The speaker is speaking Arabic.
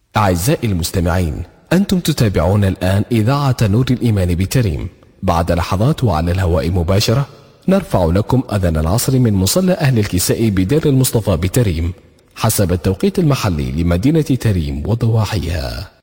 أعزائي المستمعين، أنتم تتابعون الآن إذاعة نور الإيمان بتريم. بعد لحظات وعلى الهواء مباشرة نرفع لكم أذان العصر من مصلى أهل الكساء بدير المصطفى بتريم حسب التوقيت المحلي لمدينة تريم وضواحيها.